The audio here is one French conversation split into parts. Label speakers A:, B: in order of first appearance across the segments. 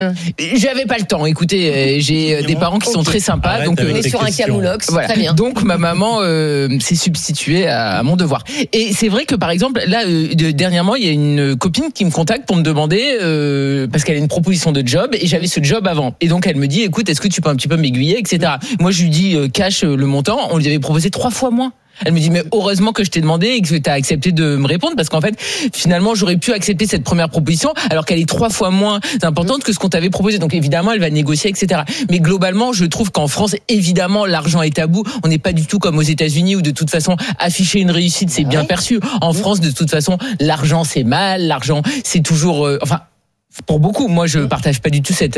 A: J'avais pas le temps. Écoutez, j'ai des parents qui sont très sympas.
B: Arrête
A: donc
B: avec
C: On est
B: tes
C: sur un
B: questions.
C: camoulox,
A: voilà.
C: très bien.
A: Donc ma maman s'est substituée à mon devoir. Et c'est vrai que par exemple là dernièrement il y a une copine qui me contacte pour me demander parce qu'elle a une proposition de job et j'avais ce job avant. Et donc elle me dit écoute, est-ce que tu peux un petit peu m'aiguiller, etc. Moi je lui dis cash le montant. On lui avait proposé 3 fois moins. Elle me dit mais heureusement que je t'ai demandé et que tu as accepté de me répondre parce qu'en fait finalement j'aurais pu accepter cette première proposition alors qu'elle est 3 fois moins importante que ce qu'on t'avait proposé. Donc évidemment elle va négocier, etc. Mais globalement je trouve qu'en France évidemment l'argent est tabou. On n'est pas du tout comme aux États-Unis où de toute façon afficher une réussite c'est bien perçu. En France de toute façon l'argent c'est mal, l'argent c'est toujours pour beaucoup, moi je partage pas du tout cette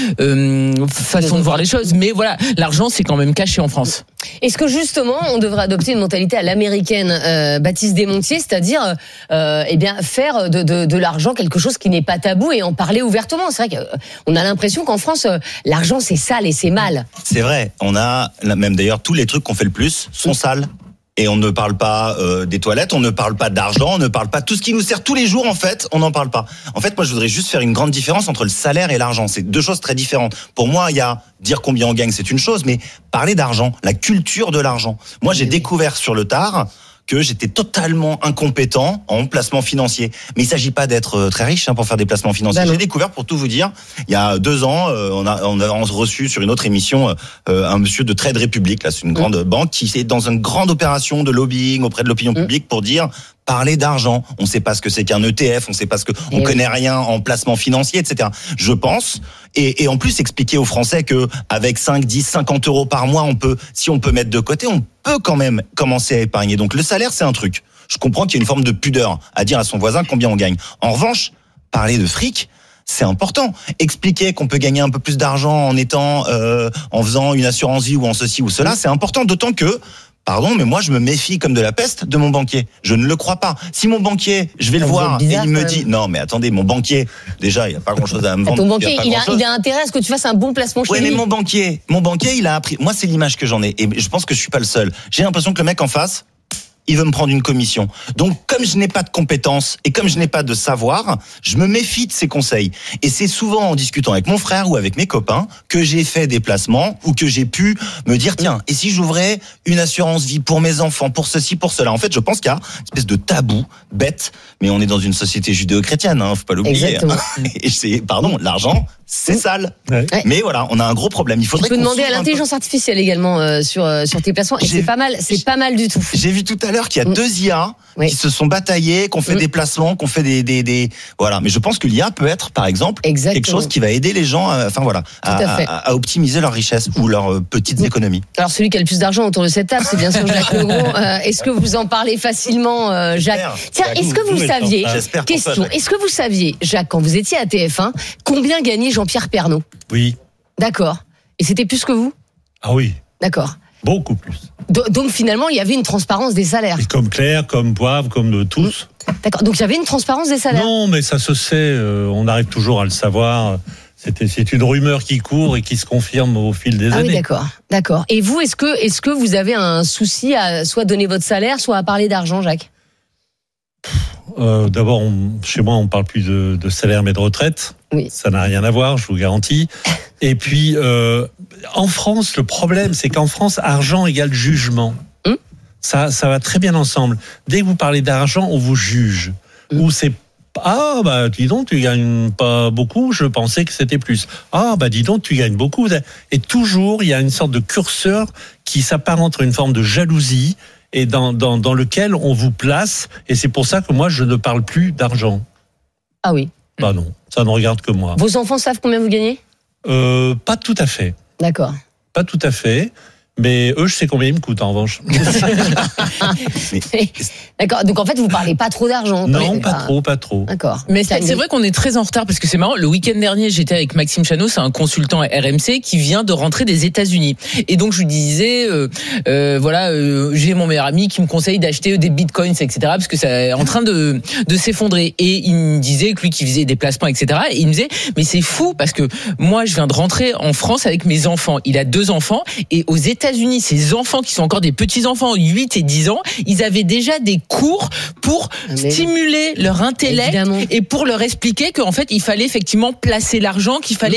A: façon de voir les choses, mais voilà, l'argent c'est quand même caché en France.
C: Est-ce que justement on devrait adopter une mentalité à l'américaine, Baptiste Desmontiers, c'est-à-dire faire de l'argent quelque chose qui n'est pas tabou et en parler ouvertement? C'est vrai qu'on a l'impression qu'en France l'argent c'est sale et c'est mal.
D: C'est vrai, on a même d'ailleurs tous les trucs qu'on fait le plus sont sales. Et on ne parle pas des toilettes, on ne parle pas d'argent, on ne parle pas tout ce qui nous sert tous les jours en fait, on n'en parle pas. En fait, moi je voudrais juste faire une grande différence entre le salaire et l'argent, c'est deux choses très différentes. Pour moi, il y a dire combien on gagne, c'est une chose, mais parler d'argent, la culture de l'argent. Moi, j'ai découvert sur le tard que j'étais totalement incompétent en placement financier. Mais il s'agit pas d'être très riche pour faire des placements financiers. J'ai découvert, pour tout vous dire, il y a 2 ans, on a reçu sur une autre émission un monsieur de Trade Republic, là, c'est une grande banque qui est dans une grande opération de lobbying auprès de l'opinion publique pour dire parler d'argent. On ne sait pas ce que c'est qu'un ETF, on ne sait pas on connaît rien en placement financier, etc. Je pense, et en plus expliquer aux Français que avec 5, 10, 50 euros par mois, si on peut mettre de côté, on peut quand même commencer à épargner. Donc le salaire, c'est un truc. Je comprends qu'il y a une forme de pudeur à dire à son voisin combien on gagne. En revanche, parler de fric, c'est important. Expliquer qu'on peut gagner un peu plus d'argent en faisant une assurance vie ou en ceci ou cela, c'est important, d'autant que pardon, mais moi je me méfie comme de la peste de mon banquier. Je ne le crois pas. Si mon banquier, je vais le voir et il me dit non mais attendez, mon banquier, déjà il n'y a pas grand-chose à me vendre.
C: Ton banquier, il a intérêt à ce que tu fasses un bon placement chez lui.
D: Oui, mais mon banquier, il a appris. Moi c'est l'image que j'en ai et je pense que je suis pas le seul. J'ai l'impression que le mec en face, il veut me prendre une commission. Donc, comme je n'ai pas de compétences et comme je n'ai pas de savoir, je me méfie de ses conseils. Et c'est souvent en discutant avec mon frère ou avec mes copains que j'ai fait des placements ou que j'ai pu me dire, tiens, et si j'ouvrais une assurance vie pour mes enfants, pour ceci, pour cela. En fait, je pense qu'il y a une espèce de tabou bête, mais on est dans une société judéo-chrétienne, faut pas l'oublier. Et l'argent, c'est sale. Ouais. Mais voilà, on a un gros problème.
C: Tu peux demander à l'intelligence artificielle également sur tes placements. Et c'est pas mal du tout.
D: J'ai vu tout à l'heure qu'il y a 2 IA qui se sont bataillés, qu'on fait des placements, qu'on fait des voilà. Mais je pense que l'IA peut être, par exemple, quelque chose qui va aider les gens, à optimiser leur richesse ou leurs petites économies.
C: Alors celui qui a le plus d'argent autour de cette table, c'est bien sûr Jacques Legros. Est-ce que vous en parlez facilement, Jacques? Tiens, est-ce que vous saviez, est-ce que vous saviez, Jacques, quand vous étiez à TF1, combien gagnait Jean-Pierre Pernaut?
B: Oui.
C: D'accord. Et c'était plus que vous?
B: Ah oui.
C: D'accord.
B: Beaucoup plus.
C: Donc finalement, il y avait une transparence des salaires.
B: Et comme Claire, comme Poivre, comme tous.
C: D'accord. Donc il y avait une transparence des salaires.
B: Non, mais ça se sait. On arrive toujours à le savoir. C'est une rumeur qui court et qui se confirme au fil des années.
C: Oui, d'accord. Et vous, est-ce que vous avez un souci à soit donner votre salaire, soit à parler d'argent, Jacques?
B: D'abord, chez moi, on parle plus de salaire mais de retraite.
C: Oui.
B: Ça n'a rien à voir, je vous garantis. Et puis, en France, le problème, c'est qu'en France, argent égale jugement. Ça va très bien ensemble. Dès que vous parlez d'argent, on vous juge. Ou c'est dis donc, tu gagnes pas beaucoup, je pensais que c'était plus. Dis donc, tu gagnes beaucoup. Et toujours, il y a une sorte de curseur qui s'apparente à une forme de jalousie et dans lequel on vous place. Et c'est pour ça que moi, je ne parle plus d'argent.
C: Ah oui.
B: Non, ça ne regarde que moi.
C: Vos enfants savent combien vous gagnez?
B: Pas tout à fait.
C: D'accord.
B: Pas tout à fait. Mais eux, je sais combien ils me coûtent en revanche.
C: D'accord. Donc en fait, vous parlez pas trop d'argent.
B: Non, pas trop.
C: D'accord.
A: Mais c'est vrai qu'on est très en retard parce que c'est marrant. Le week-end dernier, j'étais avec Maxime Chano, c'est un consultant RMC qui vient de rentrer des États-Unis. Et donc je lui disais, j'ai mon meilleur ami qui me conseille d'acheter des bitcoins, etc. Parce que c'est en train de s'effondrer. Et il me disait que lui qui faisait des placements, etc. Et il me disait, mais c'est fou parce que moi, je viens de rentrer en France avec mes enfants. Il a 2 enfants et aux États-Unis, États-Unis, ces enfants qui sont encore des petits-enfants, 8 et 10 ans, ils avaient déjà des cours pour stimuler leur intellect et pour leur expliquer qu'en fait, il fallait effectivement placer l'argent, qu'il fallait